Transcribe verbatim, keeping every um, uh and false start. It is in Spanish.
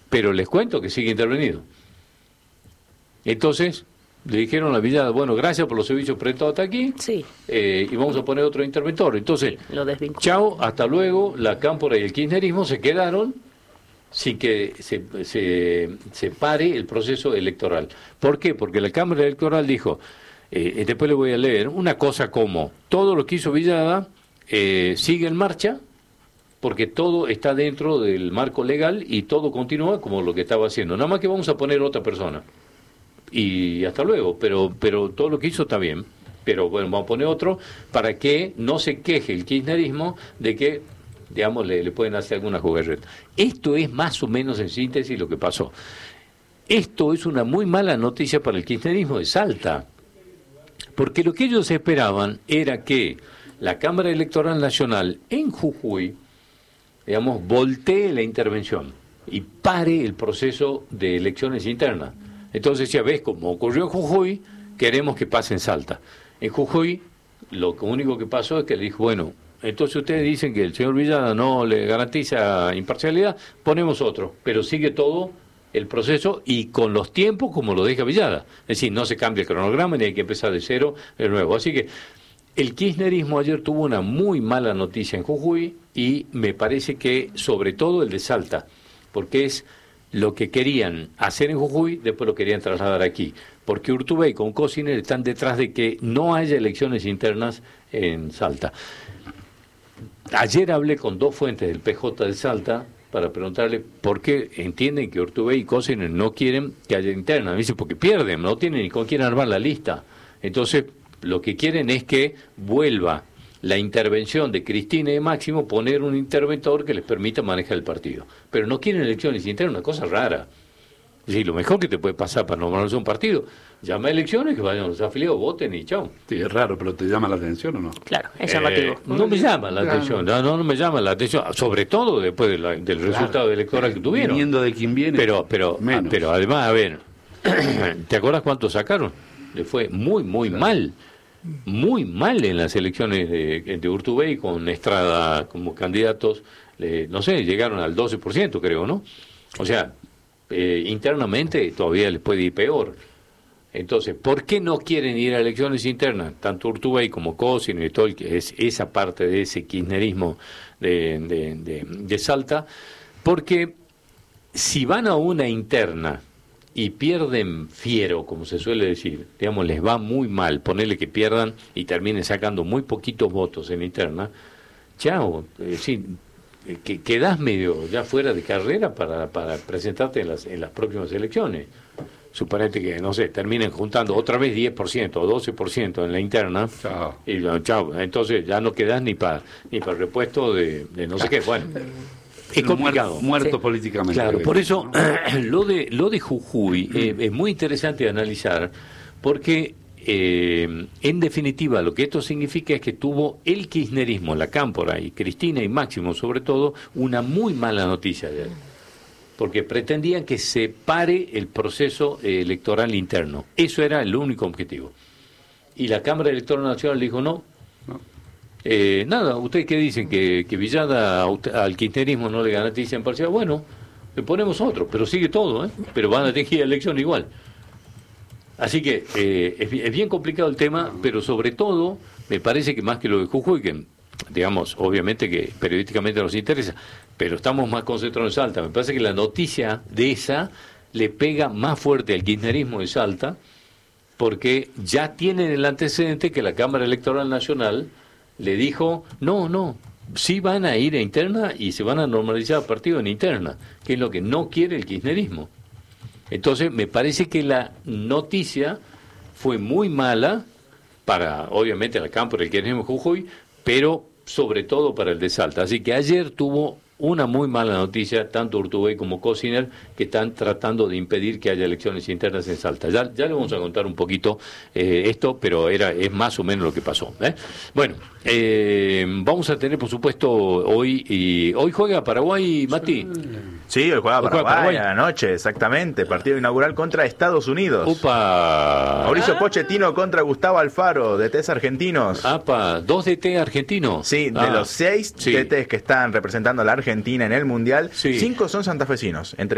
pero les cuento que sigue intervenido. Entonces le dijeron a Villada, bueno, gracias por los servicios prestados hasta aquí, sí. eh, y vamos a poner otro interventor. Entonces, lo desvinculó. Chao, hasta luego, la Cámpora y el kirchnerismo se quedaron sin que se, se, se pare el proceso electoral. ¿Por qué? Porque la Cámara Electoral dijo, eh, después le voy a leer, una cosa como, todo lo que hizo Villada eh, sigue en marcha, porque todo está dentro del marco legal y todo continúa como lo que estaba haciendo. Nada más que vamos a poner otra persona. Y hasta luego, pero pero todo lo que hizo está bien, pero bueno, vamos a poner otro para que no se queje el kirchnerismo de que, digamos, le, le pueden hacer alguna jugarreta. Esto es más o menos en síntesis lo que pasó. Esto es una muy mala noticia para el kirchnerismo de Salta, porque lo que ellos esperaban era que la Cámara Electoral Nacional en Jujuy, digamos, voltee la intervención y pare el proceso de elecciones internas. Entonces, ya ves, como ocurrió en Jujuy, queremos que pase en Salta. En Jujuy, lo único que pasó es que le dijo, bueno, entonces ustedes dicen que el señor Villada no le garantiza imparcialidad, ponemos otro, pero sigue todo el proceso y con los tiempos como lo deja Villada. Es decir, no se cambia el cronograma ni hay que empezar de cero de nuevo. Así que el kirchnerismo ayer tuvo una muy mala noticia en Jujuy y me parece que sobre todo el de Salta, porque es lo que querían hacer en Jujuy, después lo querían trasladar aquí, porque Urtubey con Cosiner están detrás de que no haya elecciones internas en Salta. Ayer hablé con dos fuentes del P J de Salta para preguntarle por qué entienden que Urtubey y Cosiner no quieren que haya internas. Me dice, porque pierden, no tienen ni con quién armar la lista. Entonces, lo que quieren es que vuelva la intervención de Cristina y de Máximo, poner un interventor que les permita manejar el partido. Pero no quieren elecciones internas, una cosa rara. Es decir, lo mejor que te puede pasar para normalizar un partido, llama a elecciones, que vayan los afiliados, voten y chao. Sí, es raro, pero ¿te llama la atención o no? Claro, es llamativo. Eh, no me llama la atención, no, no me llama la atención, sobre todo después de la, del claro. resultado electoral que tuvieron. Viniendo de quien viene, pero, pero, ah, pero además, a ver, ¿te acuerdas cuánto sacaron? Le fue muy, muy claro. mal. Muy mal en las elecciones de, de Urtubey con Estrada como candidatos, eh, no sé, llegaron al doce por ciento creo, ¿no? O sea, eh, internamente todavía les puede ir peor. Entonces, ¿por qué no quieren ir a elecciones internas? Tanto Urtubey como Cosiner y todo el que es esa parte de ese kirchnerismo de, de, de, de Salta, porque si van a una interna y pierden fiero, como se suele decir, digamos, les va muy mal, ponerle que pierdan y terminen sacando muy poquitos votos en interna, chao, es decir, que quedás medio ya fuera de carrera para, para presentarte en las, en las próximas elecciones. Suponete que, no sé, terminen juntando otra vez diez por ciento o doce por ciento en la interna, chao. Y chao, entonces ya no quedás ni para ni para repuesto de, de no sé qué, bueno. Es complicado. Muerto, muerto sí. políticamente. Claro, por eso lo de lo de Jujuy eh, es muy interesante analizar, porque eh, en definitiva lo que esto significa es que tuvo el kirchnerismo, la Cámpora y Cristina y Máximo sobre todo, una muy mala noticia de él, porque pretendían que se pare el proceso eh, electoral interno. Eso era el único objetivo. Y la Cámara Electoral Nacional dijo no. Eh, nada, ¿ustedes qué dicen? ¿Que, que Villada al kirchnerismo no le garantiza imparcialidad? Bueno, le ponemos otro, pero sigue todo, ¿eh? Pero van a tener que ir a elección igual. Así que eh, es, es bien complicado el tema, pero sobre todo, me parece que más que lo de Jujuy, que digamos, obviamente que periodísticamente nos interesa, pero estamos más concentrados en Salta. Me parece que la noticia de esa le pega más fuerte al kirchnerismo de Salta, porque ya tienen el antecedente que la Cámara Electoral Nacional le dijo, no, no, sí van a ir a interna y se van a normalizar a partido en interna, que es lo que no quiere el kirchnerismo. Entonces, me parece que la noticia fue muy mala para, obviamente, la Cámpora, el kirchnerismo de Jujuy, pero sobre todo para el de Salta. Así que ayer tuvo una muy mala noticia, tanto Urtubey como Cosiner, que están tratando de impedir que haya elecciones internas en Salta. Ya, ya le vamos a contar un poquito eh, esto, pero era es más o menos lo que pasó. ¿eh? Bueno, eh, vamos a tener, por supuesto, hoy, y hoy juega Paraguay, Mati. Sí, hoy juega Hoy Paraguay, juega Paraguay a la noche, exactamente. Partido inaugural contra Estados Unidos. Upa. Mauricio Ah. Pochettino contra Gustavo Alfaro, D Ts argentinos. Apa, dos D T argentinos. Sí, de ah. los seis sí. D Ts que están representando a la Argentina en el Mundial, Sí. cinco son santafesinos. Entre